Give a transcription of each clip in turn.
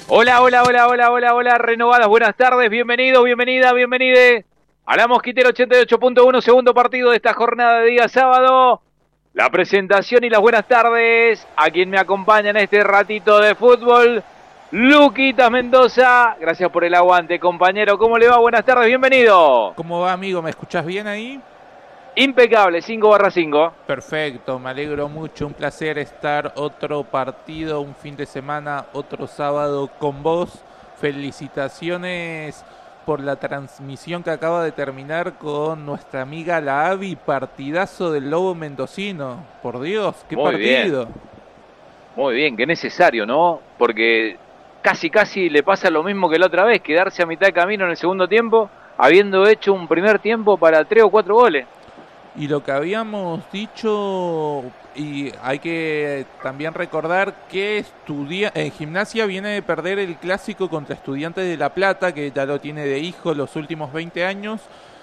Hola, hola, hola, hola, hola, hola, renovadas, buenas tardes, bienvenido, bienvenida, bienvenide a la Mosquitera 88.1, segundo partido de esta jornada de día sábado. La presentación y las buenas tardes a quien me acompaña en este ratito de fútbol, Luquitas Mendoza. Gracias por el aguante, compañero. ¿Cómo le va? Buenas tardes, bienvenido. ¿Cómo va, amigo? ¿Me escuchás bien ahí? Impecable, 5/5. Perfecto, me alegro mucho, un placer estar otro partido, un fin de semana, otro sábado con vos. Felicitaciones por la transmisión que acaba de terminar con nuestra amiga la Avi, partidazo del Lobo Mendocino. Por Dios, qué Muy bien, partido. muy bien, qué necesario, ¿no? Porque casi le pasa lo mismo que la otra vez, quedarse a mitad de camino en el segundo tiempo, habiendo hecho un primer tiempo para 3 o 4 goles. Y lo que habíamos dicho, y hay que también recordar que Gimnasia viene de perder el clásico contra Estudiantes de La Plata, que ya lo tiene de hijo los últimos 20 años,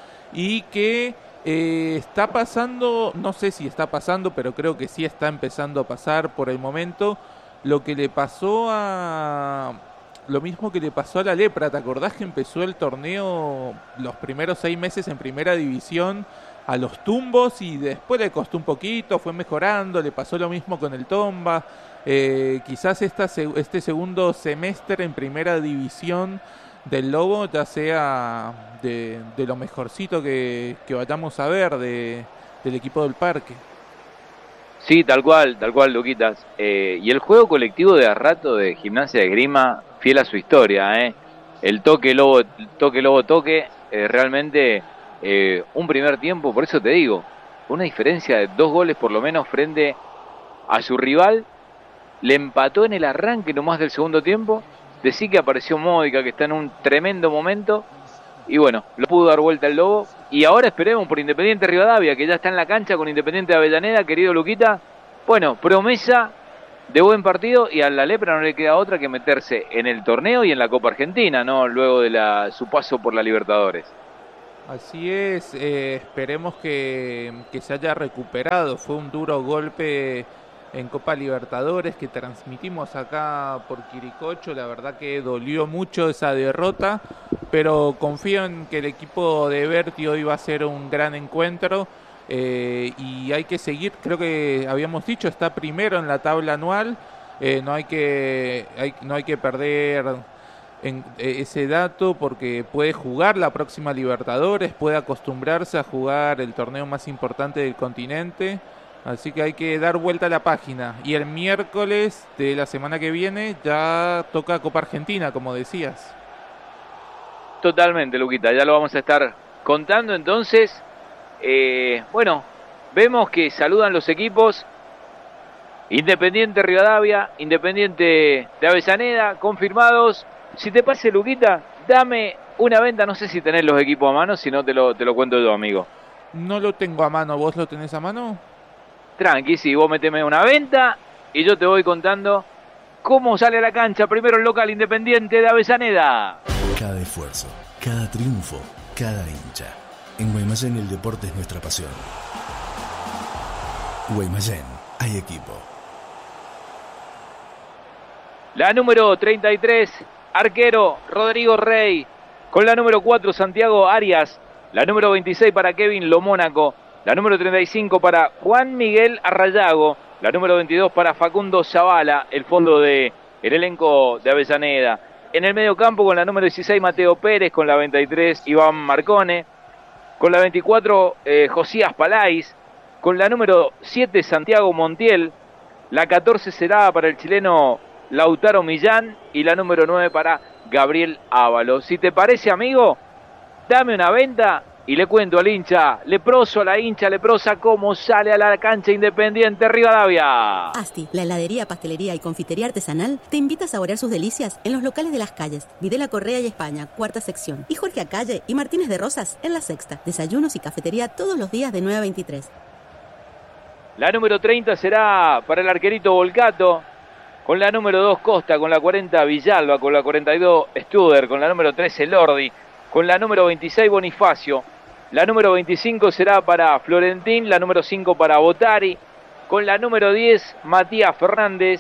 y que está pasando, no sé si está pasando, pero creo que sí está empezando a pasar por el momento, lo que le pasó a... Lo mismo que le pasó a la Lepra. ¿Te acordás que empezó el torneo los primeros 6 meses en primera división a los tumbos y después le costó un poquito, fue mejorando, le pasó lo mismo con el Tomba? Quizás este segundo semestre en primera división del Lobo ya sea de lo mejorcito que vayamos a ver del equipo del Parque. Sí, tal cual, Luquitas. Y el juego colectivo de a rato de Gimnasia de Esgrima, fiel a su historia, ¿eh? El toque lobo, toque lobo, toque, realmente un primer tiempo, por eso te digo, una diferencia de 2 goles por lo menos frente a su rival. Le empató en el arranque nomás del segundo tiempo. Decí que apareció Módica, que está en un tremendo momento. Y bueno, lo pudo dar vuelta el Lobo. Y ahora esperemos por Independiente Rivadavia, que ya está en la cancha con Independiente de Avellaneda, querido Luquita. Bueno, promesa de buen partido y a la Lepra no le queda otra que meterse en el torneo y en la Copa Argentina, ¿no? Luego de su paso por la Libertadores. Así es, esperemos que se haya recuperado. Fue un duro golpe en Copa Libertadores que transmitimos acá por Quiricocho. La verdad que dolió mucho esa derrota, pero confío en que el equipo de Berti hoy va a ser un gran encuentro. Y hay que seguir, creo que habíamos dicho, está primero en la tabla anual. No hay que perder ese dato porque puede jugar la próxima Libertadores, puede acostumbrarse a jugar el torneo más importante del continente, así que hay que dar vuelta a la página. Y el miércoles de la semana que viene ya toca Copa Argentina, como decías. Totalmente, Luquita, ya lo vamos a estar contando entonces. Bueno, vemos que saludan los equipos. Independiente Rivadavia, Independiente de Avellaneda, confirmados. Si te parece, Luquita, dame una venta, no sé si tenés los equipos a mano, si no te lo cuento yo, amigo. No lo tengo a mano, ¿vos lo tenés a mano? Tranqui, si vos meteme una venta y yo te voy contando cómo sale a la cancha primero el local Independiente de Avellaneda. Cada esfuerzo, cada triunfo, cada hincha. En Guaymallén el deporte es nuestra pasión. Guaymallén, hay equipo. La número 33, arquero Rodrigo Rey. Con la número 4, Santiago Arias. La número 26 para Kevin Lomónaco. La número 35 para Juan Miguel Arrayago. La número 22 para Facundo Zavala, el fondo del elenco de Avellaneda. En el medio campo con la número 16, Mateo Pérez. Con la 23, Iván Marcone. Con la 24, Josías Palais. Con la número 7, Santiago Montiel. La 14 será para el chileno Lautaro Millán y la número 9 para Gabriel Ábalos. Si te parece, amigo, dame una venta y le cuento al hincha leproso, a la hincha leprosa, cómo sale a la cancha Independiente Rivadavia. Asti, la heladería, pastelería y confitería artesanal, te invita a saborear sus delicias en los locales de Las Calles, Videla Correa y España, cuarta sección, y Jorge Acalle y Martínez de Rosas en la sexta. Desayunos y cafetería todos los días de 9 a 23. La número 30 será para el arquerito Volcato. Con la número 2 Costa, con la 40 Villalba, con la 42 Studer, con la número 13 Lordi, con la número 26 Bonifacio. La número 25 será para Florentín, la número 5 para Botari, con la número 10 Matías Fernández,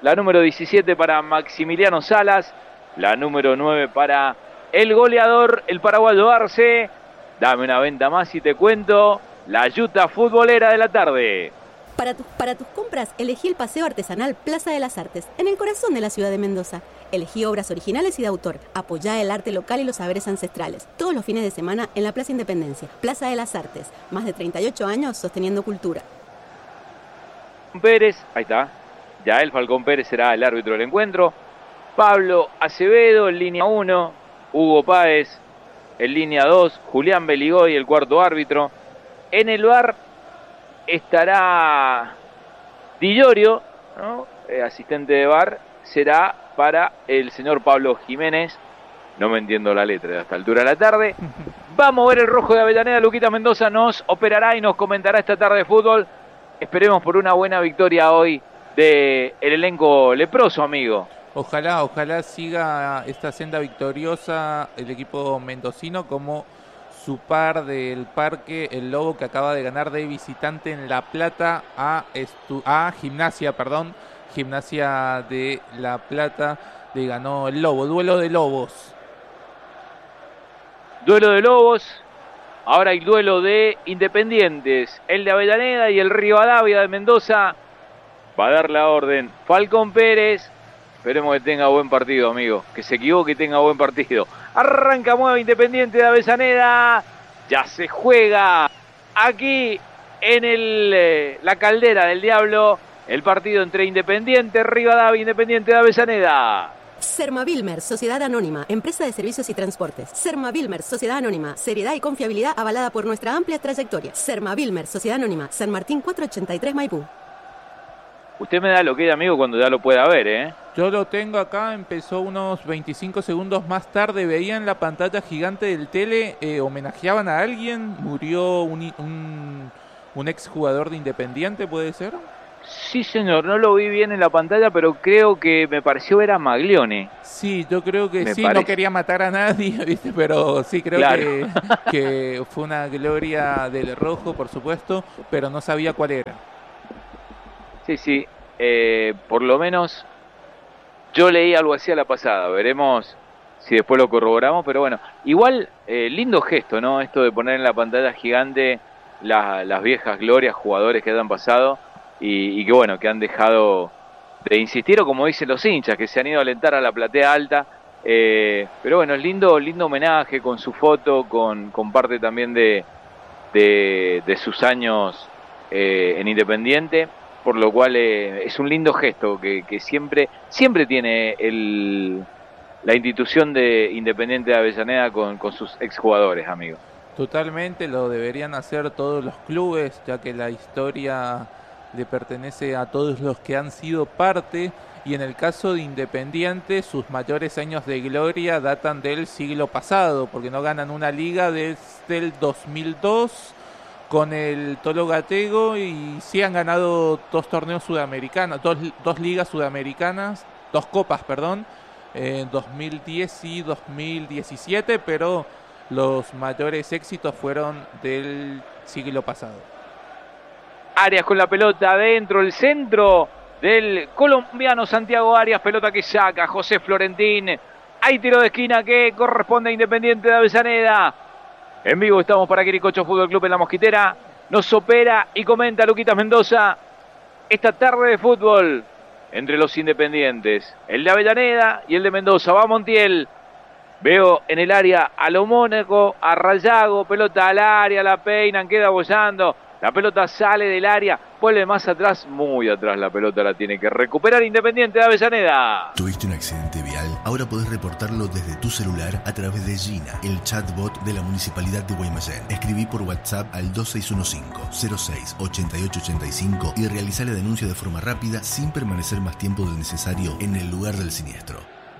la número 17 para Maximiliano Salas, la número 9 para el goleador, el paraguayo Arce. Dame una venta más y te cuento la yuta futbolera de la tarde. Para tus compras, elegí el Paseo Artesanal Plaza de las Artes, en el corazón de la ciudad de Mendoza. Elegí obras originales y de autor. Apoyá el arte local y los saberes ancestrales. Todos los fines de semana en la Plaza Independencia. Plaza de las Artes. Más de 38 años sosteniendo cultura. Pérez, ahí está. Ya el Falcón Pérez será el árbitro del encuentro. Pablo Acevedo en línea 1. Hugo Páez en línea 2. Julián Beligoy, el cuarto árbitro. En el VAR estará Di Llorio, ¿no? Asistente de VAR será para el señor Pablo Jiménez. No me entiendo la letra a esta altura de la tarde. Vamos a ver el rojo de Avellaneda. Luquita Mendoza nos operará y nos comentará esta tarde de fútbol. Esperemos por una buena victoria hoy del elenco leproso, amigo. Ojalá siga esta senda victoriosa el equipo mendocino, como su par del Parque El Lobo, que acaba de ganar de visitante en La Plata a Gimnasia de La Plata. Le ganó el Lobo. Duelo de Lobos. Duelo de Lobos. Ahora hay duelo de Independientes. El de Avellaneda y el Rivadavia de Mendoza. Va a dar la orden Falcón Pérez. Esperemos que tenga buen partido, amigo. Que se equivoque y tenga buen partido. Arranca, mueve Independiente de Avellaneda. Ya se juega aquí en la Caldera del Diablo. El partido entre Independiente, Rivadavia, Independiente de Avellaneda. Sermavilmer, Sociedad Anónima, empresa de servicios y transportes. Sermavilmer, Sociedad Anónima, seriedad y confiabilidad avalada por nuestra amplia trayectoria. Sermavilmer, Sociedad Anónima, San Martín 483 Maipú. Usted me da lo que es, amigo, cuando ya lo pueda ver, ¿eh? Yo lo tengo acá, empezó unos 25 segundos más tarde, veía en la pantalla gigante del tele, homenajeaban a alguien, murió un exjugador de Independiente, ¿puede ser? Sí, señor, no lo vi bien en la pantalla, pero creo que me pareció ver a Maglione. Sí, yo creo que sí, parece. No quería matar a nadie, ¿viste? Pero sí, creo claro. que fue una gloria del rojo, por supuesto, pero no sabía cuál era. Sí, por lo menos yo leí algo así a la pasada, veremos si después lo corroboramos, pero bueno, igual lindo gesto, ¿no? Esto de poner en la pantalla gigante las viejas glorias, jugadores que han pasado y que bueno, que han dejado de insistir, o como dicen los hinchas, que se han ido a alentar a la platea alta, pero bueno, lindo homenaje con su foto, con parte también de sus años en Independiente. Por lo cual es un lindo gesto que siempre tiene la institución de Independiente de Avellaneda con sus exjugadores, amigo. Totalmente, lo deberían hacer todos los clubes, ya que la historia le pertenece a todos los que han sido parte, y en el caso de Independiente, sus mayores años de gloria datan del siglo pasado, porque no ganan una liga desde el 2002, con el Tolo Gatego, y sí han ganado dos torneos sudamericanos, dos ligas sudamericanas, dos copas, perdón, en 2010 y 2017, pero los mayores éxitos fueron del siglo pasado. Arias con la pelota adentro, el centro del colombiano Santiago Arias, pelota que saca José Florentín. Hay tiro de esquina que corresponde a Independiente de Avellaneda. En vivo estamos para Quiricocho Fútbol Club en La Mosquitera. Nos opera y comenta Luquitas Mendoza esta tarde de fútbol entre los Independientes. El de Avellaneda y el de Mendoza. Va Montiel. Veo en el área a lo Mónaco, a Rayago. Pelota al área, la peinan, queda bollando. La pelota sale del área, vuelve más atrás, muy atrás la pelota la tiene que recuperar Independiente de Avellaneda. ¿Tuviste un accidente vial? Ahora podés reportarlo desde tu celular a través de Gina, el chatbot de la Municipalidad de Guaymallén. Escribí por WhatsApp al 2615-06-8885 y realizá la denuncia de forma rápida sin permanecer más tiempo del necesario en el lugar del siniestro.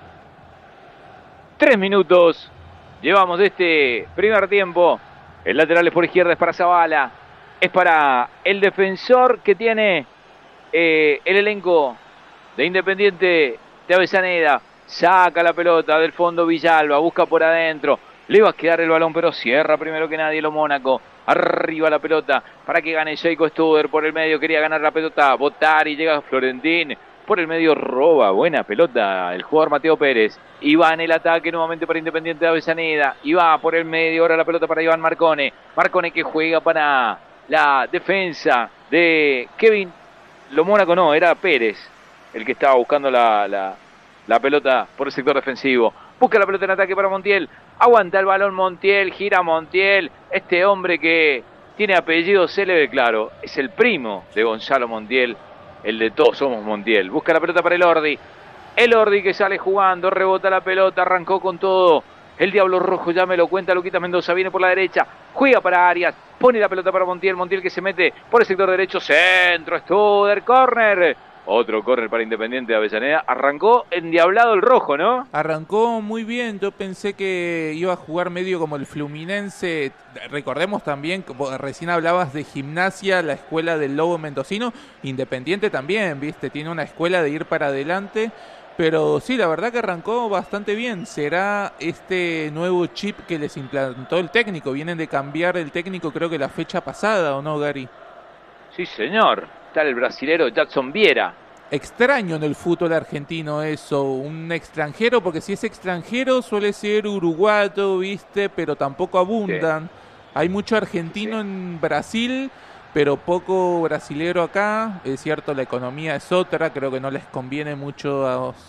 3 minutos llevamos de este primer tiempo. El lateral es por izquierda, es para Zavala. Es para el defensor que tiene el elenco de Independiente de Avellaneda. Saca la pelota del fondo Villalba, busca por adentro. Le va a quedar el balón, pero cierra primero que nadie lo Mónaco. Arriba la pelota para que gane Jacob Studer por el medio. Quería ganar la pelota, botar y llega Florentín. por el medio roba, buena pelota el jugador Mateo Pérez. Y va en el ataque nuevamente para Independiente de Avellaneda. Y va por el medio, ahora la pelota para Iván Marcone. Marcone que juega para la defensa de Kevin Lomónaco, no, era Pérez el que estaba buscando la pelota por el sector defensivo. Busca la pelota en ataque para Montiel. Aguanta el balón Montiel, gira Montiel. Este hombre que tiene apellido célebre, claro, es el primo de Gonzalo Montiel, el de Todos Somos Montiel. Busca la pelota para Elordi. Elordi que sale jugando, rebota la pelota, arrancó con todo. El Diablo Rojo, ya me lo cuenta Luquita Mendoza, viene por la derecha, juega para Arias, pone la pelota para Montiel, Montiel que se mete por el sector derecho, centro, Studer, córner. Otro córner para Independiente de Avellaneda. Arrancó endiablado el rojo, ¿no? Arrancó muy bien. Yo pensé que iba a jugar medio como el Fluminense. Recordemos también, como recién hablabas de Gimnasia, la escuela del Lobo Mendocino. Independiente también, ¿viste? Tiene una escuela de ir para adelante. Pero sí, la verdad que arrancó bastante bien. ¿Será este nuevo chip que les implantó el técnico? Vienen de cambiar el técnico creo que la fecha pasada, ¿o no, Gary? Sí, señor. Está el brasilero Jackson Viera. Extraño en el fútbol argentino eso, un extranjero, porque si es extranjero suele ser uruguayo, ¿viste? Pero tampoco abundan. Sí. Hay mucho argentino en Brasil, pero poco brasilero acá. Es cierto, la economía es otra, creo que no les conviene mucho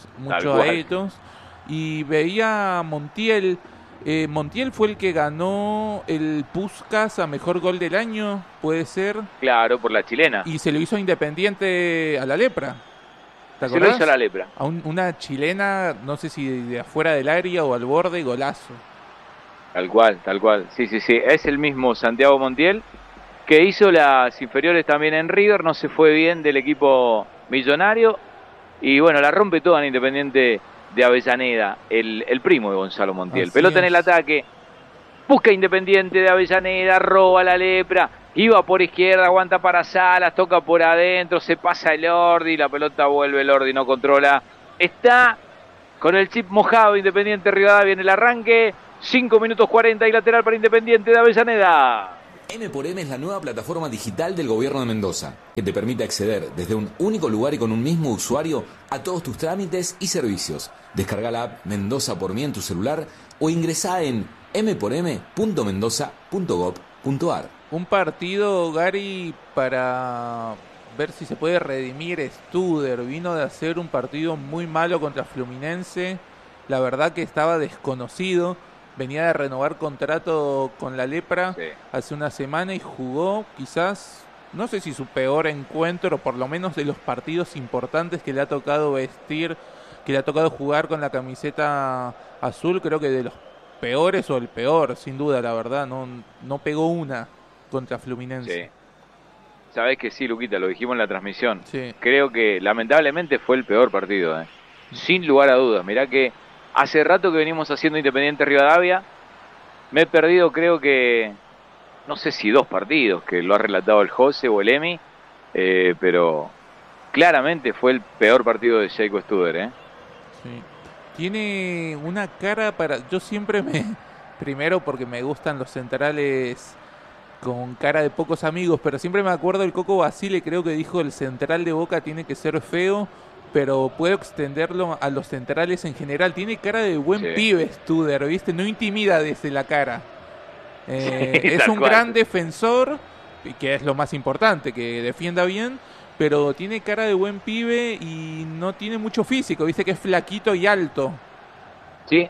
a ellos. Y veía a Montiel. Montiel fue el que ganó el Puskás a mejor gol del año, puede ser. Claro, por la chilena. Y se lo hizo Independiente a la Lepra. ¿Te acordás? Se lo hizo a la Lepra. A una chilena, no sé si de afuera del área o al borde, golazo. Tal cual, tal cual. Sí, sí, sí. Es el mismo Santiago Montiel que hizo las inferiores también en River. No se fue bien del equipo millonario. Y bueno, la rompe toda en Independiente de Avellaneda, el primo de Gonzalo Montiel. Así pelota es. En el ataque, busca Independiente de Avellaneda, roba la Lepra, iba por izquierda, aguanta para Salas, toca por adentro, se pasa el Elordi, la pelota vuelve, el Elordi no controla, está con el chip mojado Independiente Rivadavia en el arranque, 5 minutos 40 y lateral para Independiente de Avellaneda. M4M es la nueva plataforma digital del gobierno de Mendoza, que te permite acceder desde un único lugar y con un mismo usuario a todos tus trámites y servicios. Descarga la app Mendoza por mí en tu celular o ingresá en m4m.mendoza.gov.ar. Un partido, Gary, para ver si se puede redimir. Studer vino de hacer un partido muy malo contra Fluminense. La verdad que estaba desconocido. Venía de renovar contrato con la Lepra hace una semana y jugó quizás, no sé si su peor encuentro, por lo menos de los partidos importantes que le ha tocado vestir, que le ha tocado jugar con la camiseta azul, creo que de los peores o el peor, sin duda, la verdad, no pegó una contra Fluminense. Sí. Sabés que sí, Luquita, lo dijimos en la transmisión. Sí. Creo que lamentablemente fue el peor partido, sin lugar a dudas. Mirá que hace rato que venimos haciendo Independiente Rivadavia. Me he perdido, creo que, no sé si 2 partidos, que lo ha relatado el José o el Emi, pero claramente fue el peor partido de Jacob Studer, Sí. Tiene una cara para... Yo siempre primero porque me gustan los centrales con cara de pocos amigos, pero siempre me acuerdo del Coco Basile, creo que dijo el central de Boca tiene que ser feo, pero puedo extenderlo a los centrales en general. Tiene cara de buen pibe Studer, ¿viste? No intimida desde la cara. Es un gran defensor, que es lo más importante, que defienda bien, pero tiene cara de buen pibe y no tiene mucho físico, ¿viste? Que es flaquito y alto. Sí.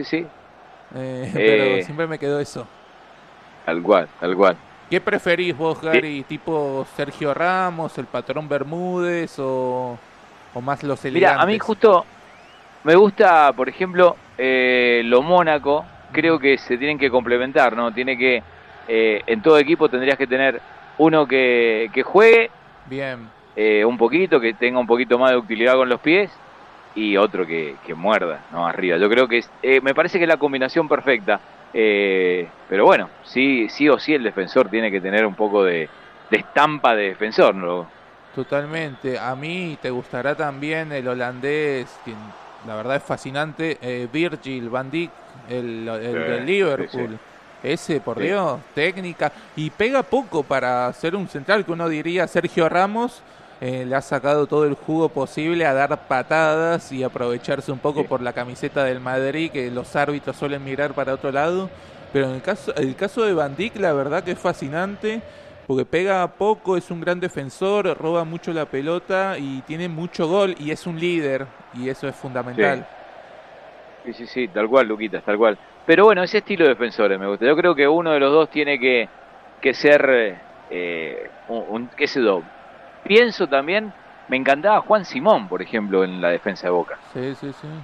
Pero siempre me quedó eso. Tal cual. ¿Qué preferís vos, Gary? ¿Tipo Sergio Ramos, el Patrón Bermúdez o más los elegantes? Mira, a mí justo me gusta, por ejemplo, Lomónaco. Creo que se tienen que complementar, ¿no? Tiene que, en todo equipo tendrías que tener uno que juegue bien, un poquito, que tenga un poquito más de utilidad con los pies, y otro que muerda, ¿no? Arriba. Yo creo que me parece que es la combinación perfecta. Pero bueno, sí o sí el defensor tiene que tener un poco de estampa de defensor, ¿no? Totalmente. A mí te gustará también el holandés, quien la verdad es fascinante, Virgil van Dijk, el del Liverpool. Sí. Ese, por Dios, técnica. Y pega poco para ser un central, que uno diría Sergio Ramos. le ha sacado todo el jugo posible a dar patadas y aprovecharse un poco Sí. por la camiseta del Madrid, que los árbitros suelen mirar para otro lado. Pero en el caso de Van Dijk, la verdad que es fascinante, porque pega poco, es un gran defensor, roba mucho la pelota y tiene mucho gol y es un líder, y eso es fundamental. Sí, tal cual, Luquitas, tal cual. Pero bueno, ese estilo de defensores me gusta. Yo creo que uno de los dos tiene que ser qué sé yo. Pienso también, me encantaba Juan Simón, por ejemplo, en la defensa de Boca. Sí.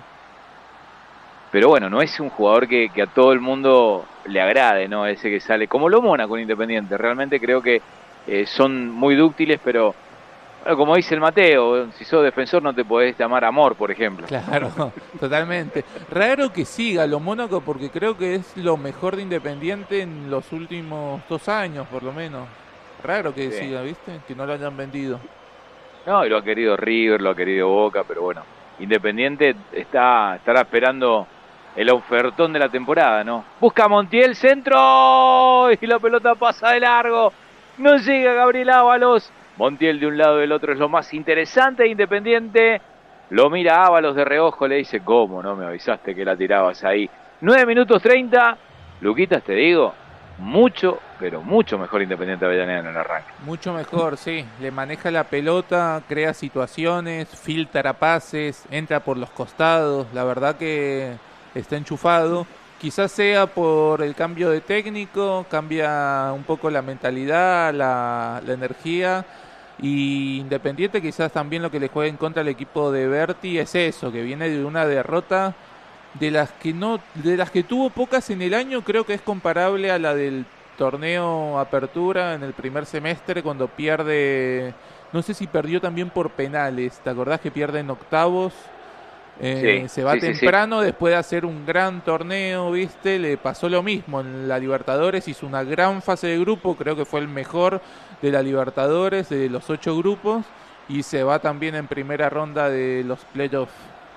Pero bueno, no es un jugador que a todo el mundo le agrade, ¿no? Ese que sale, como lo Mona con Independiente. Realmente creo que son muy dúctiles, pero bueno, como dice el Mateo, si sos defensor no te podés llamar Amor, por ejemplo. Claro, totalmente. Raro que siga lo Mónaco, porque creo que es lo mejor de Independiente en los últimos 2 años, por lo menos. Raro que Sí. siga, ¿viste? Que no lo hayan vendido. No, y lo ha querido River, lo ha querido Boca, pero bueno, Independiente estará esperando el ofertón de la temporada, ¿no? Busca a Montiel, centro, y la pelota pasa de largo. No llega Gabriel Ábalos. Montiel de un lado y del otro es lo más interesante de Independiente. Lo mira Ábalos de reojo, le dice, ¿cómo no me avisaste que la tirabas ahí? 9 minutos 30. Luquitas, te digo, mucho, pero mucho mejor Independiente Avellaneda en el arranque. Mucho mejor, sí. Le maneja la pelota, crea situaciones, filtra pases, entra por los costados. La verdad que está enchufado. Quizás sea por el cambio de técnico, cambia un poco la mentalidad, la energía. Y Independiente quizás también lo que le juega en contra al equipo de Berti es eso, que viene de una derrota de las que tuvo pocas en el año. Creo que es comparable a la del torneo Apertura en el primer semestre, cuando pierde, no sé si perdió también por penales, ¿te acordás que pierde en octavos? Se va temprano. Después de hacer un gran torneo, ¿viste? Le pasó lo mismo en la Libertadores, hizo una gran fase de grupo, creo que fue el mejor de la Libertadores, de los 8 grupos, y se va también en primera ronda de los playoffs.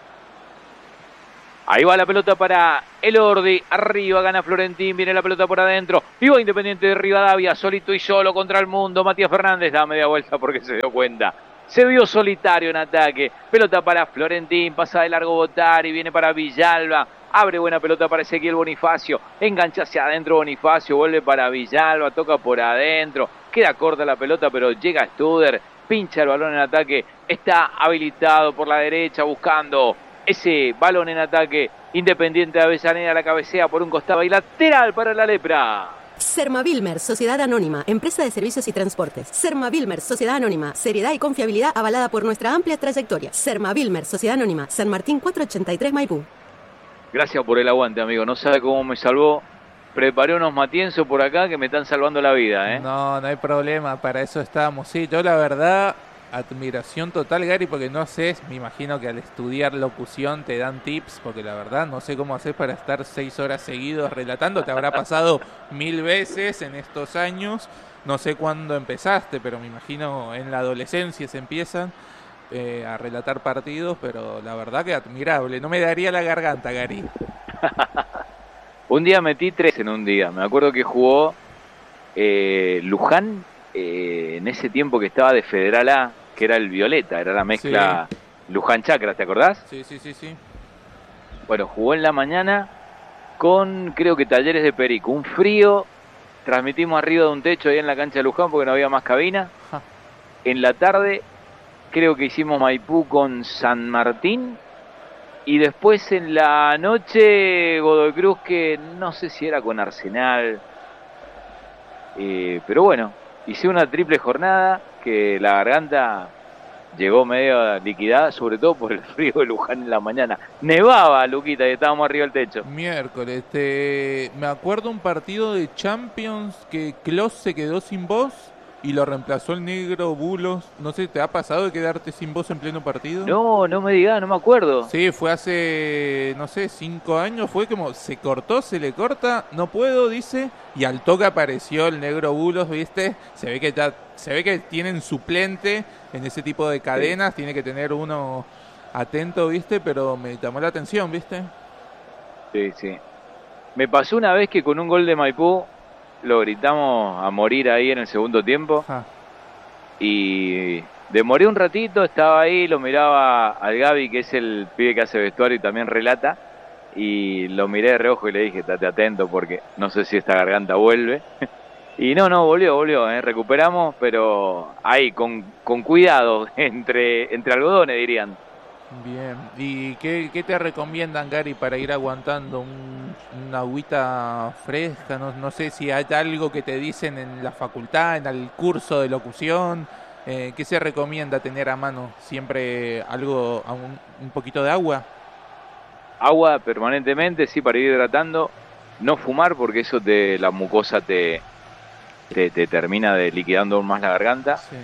Ahí va la pelota para Elordi, arriba gana Florentín, viene la pelota por adentro, y va Independiente de Rivadavia, solito y solo contra el mundo. Matías Fernández da media vuelta porque se dio cuenta, se vio solitario en ataque. Pelota para Florentín, pasa de largo Botari, viene para Villalba, abre buena pelota para Ezequiel Bonifacio, engancha hacia adentro Bonifacio, vuelve para Villalba, toca por adentro, queda corta la pelota pero llega Studer, pincha el balón en ataque, está habilitado por la derecha buscando ese balón en ataque. Independiente de Avellaneda la cabecea por un costado y lateral para la Lepra. Sermavilmer, Sociedad Anónima, empresa de servicios y transportes. Sermavilmer, Sociedad Anónima, seriedad y confiabilidad avalada por nuestra amplia trayectoria. Sermavilmer, Sociedad Anónima, San Martín 483 Maipú. Gracias por el aguante, amigo. No sabe cómo me salvó. Preparé unos matienzos por acá que me están salvando la vida, ¿eh? No hay problema, para eso estamos. Sí, yo la verdad, admiración total, Gary, porque no sé, me imagino que al estudiar locución te dan tips, porque la verdad no sé cómo hacer para estar 6 horas seguidos relatando. Te habrá pasado 1000 veces en estos años. No sé cuándo empezaste, pero me imagino en la adolescencia se empiezan a relatar partidos, pero la verdad que admirable. No me daría la garganta, Gary. Un día metí 3 en un día. Me acuerdo que jugó Luján en ese tiempo que estaba de Federal A, que era el Violeta, era la mezcla Luján Chacras, ¿te acordás? Sí. Bueno, jugó en la mañana con, creo que Talleres de Perico. Un frío, transmitimos arriba de un techo ahí en la cancha de Luján porque no había más cabina. En la tarde, creo que hicimos Maipú con San Martín. Y después en la noche, Godoy Cruz, que no sé si era con Arsenal. Pero bueno, hice una triple jornada que la garganta llegó medio liquidada, sobre todo por el frío de Luján en la mañana. Nevaba, Luquita, y estábamos arriba del techo. Miércoles, me acuerdo un partido de Champions que Klose se quedó sin voz y lo reemplazó el negro Bulos. No sé, ¿te ha pasado de quedarte sin voz en pleno partido? No me digas, no me acuerdo. Sí, fue hace, no sé, 5 años. Fue como, se cortó, se le corta, no puedo, dice. Y al toque apareció el negro Bulos, ¿viste? Se ve que tienen suplente en ese tipo de cadenas. Tiene que tener uno atento, ¿viste? Pero me llamó la atención, ¿viste? Sí. Me pasó una vez que con un gol de Maipú lo gritamos a morir ahí en el segundo tiempo. Y demoré un ratito, estaba ahí, lo miraba al Gaby, que es el pibe que hace vestuario y también relata, y lo miré de reojo y le dije, estate atento porque no sé si esta garganta vuelve. Y no, volvió, recuperamos, pero ahí, con cuidado, entre algodones dirían. Bien, ¿y qué te recomiendan, Gary, para ir aguantando una agüita fresca? No sé si hay algo que te dicen en la facultad, en el curso de locución. ¿Qué se recomienda tener a mano? ¿Siempre algo, un poquito de agua? Agua permanentemente, sí, para ir hidratando. No fumar porque eso la mucosa te termina de liquidando aún más la garganta. Sí.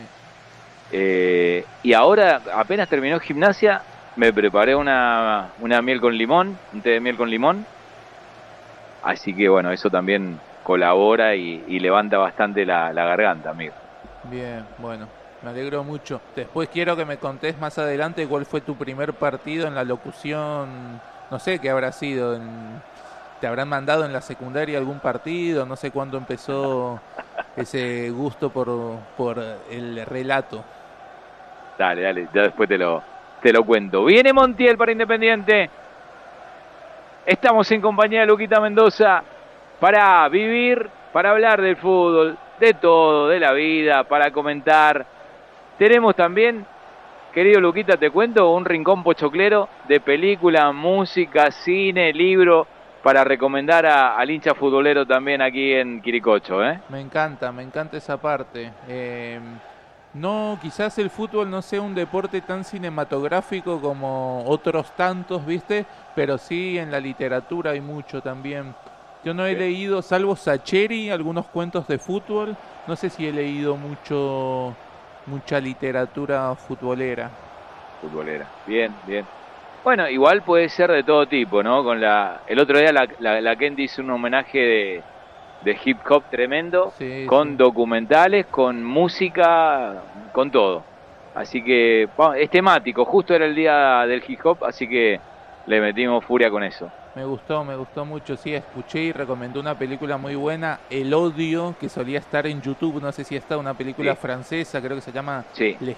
Y ahora, apenas terminó gimnasia, me preparé una miel con limón, un té de miel con limón. Así que bueno, eso también colabora y levanta bastante la garganta, amigo. Bien, bueno, me alegro mucho. Después quiero que me contés más adelante cuál fue tu primer partido en la locución. No sé qué habrá sido. ¿Te habrán mandado en la secundaria algún partido? No sé cuándo empezó ese gusto por el relato. Dale, ya después te lo cuento. Viene Montiel para Independiente. Estamos en compañía de Luquita Mendoza para vivir, para hablar del fútbol, de todo, de la vida, para comentar. Tenemos también, querido Luquita, te cuento, un rincón pochoclero de película, música, cine, libro, para recomendar al hincha futbolero también aquí en Quiricocho, ¿eh? Me encanta esa parte. No, quizás el fútbol no sea un deporte tan cinematográfico como otros tantos, ¿viste? Pero sí en la literatura hay mucho también. Yo no he leído, salvo Sacheri, algunos cuentos de fútbol. No sé si he leído mucha literatura futbolera. Bien. Bueno, igual puede ser de todo tipo, ¿no? El otro día la Kendi hizo un homenaje de hip hop tremendo, sí, con sí. documentales, con música, con todo. Así que es temático, justo era el día del hip hop, así que le metimos furia con eso. Me gustó mucho, sí, escuché y recomendó una película muy buena, El Odio, que solía estar en YouTube, no sé si está, una película francesa, creo que se llama Sí. Les